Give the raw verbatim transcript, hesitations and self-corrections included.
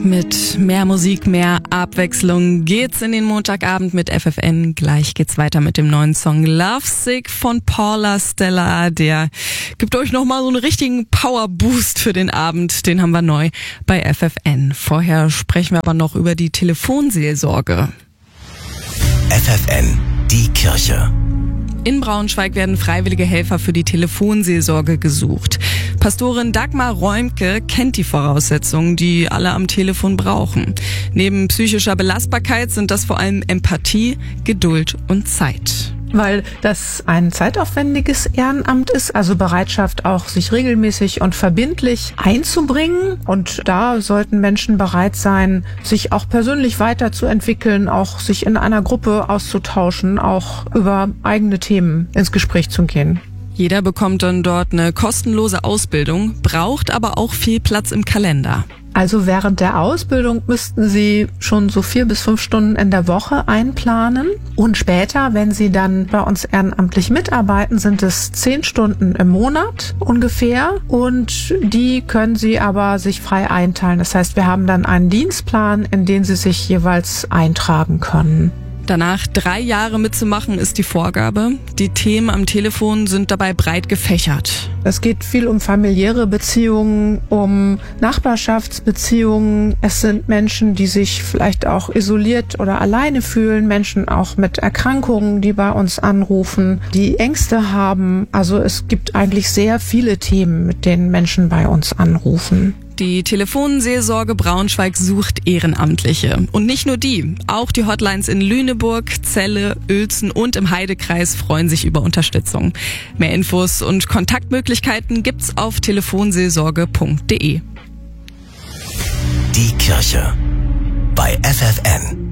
Mit mehr Musik, mehr Abwechslung geht's in den Montagabend mit F F N. Gleich geht's weiter mit dem neuen Song Lovesick von Paula Stella. Der gibt euch nochmal so einen richtigen Power-Boost für den Abend. Den haben wir neu bei F F N. Vorher sprechen wir aber noch über die Telefonseelsorge. F F N, die Kirche. In Braunschweig werden freiwillige Helfer für die Telefonseelsorge gesucht. Pastorin Dagmar Räumke kennt die Voraussetzungen, die alle am Telefon brauchen. Neben psychischer Belastbarkeit sind das vor allem Empathie, Geduld und Zeit. Weil das ein zeitaufwendiges Ehrenamt ist, also Bereitschaft auch, sich regelmäßig und verbindlich einzubringen. Und da sollten Menschen bereit sein, sich auch persönlich weiterzuentwickeln, auch sich in einer Gruppe auszutauschen, auch über eigene Themen ins Gespräch zu gehen. Jeder bekommt dann dort eine kostenlose Ausbildung, braucht aber auch viel Platz im Kalender. Also während der Ausbildung müssten Sie schon so vier bis fünf Stunden in der Woche einplanen. Und später, wenn Sie dann bei uns ehrenamtlich mitarbeiten, sind es zehn Stunden im Monat ungefähr. Und die können Sie aber sich frei einteilen. Das heißt, wir haben dann einen Dienstplan, in den Sie sich jeweils eintragen können. Danach drei Jahre mitzumachen ist die Vorgabe. Die Themen am Telefon sind dabei breit gefächert. Es geht viel um familiäre Beziehungen, um Nachbarschaftsbeziehungen. Es sind Menschen, die sich vielleicht auch isoliert oder alleine fühlen, Menschen auch mit Erkrankungen, die bei uns anrufen, die Ängste haben. Also es gibt eigentlich sehr viele Themen, mit denen Menschen bei uns anrufen. Die Telefonseelsorge Braunschweig sucht Ehrenamtliche. Und nicht nur die. Auch die Hotlines in Lüneburg, Celle, Uelzen und im Heidekreis freuen sich über Unterstützung. Mehr Infos und Kontaktmöglichkeiten gibt's auf telefonseelsorge punkt de. Die Kirche bei F F N.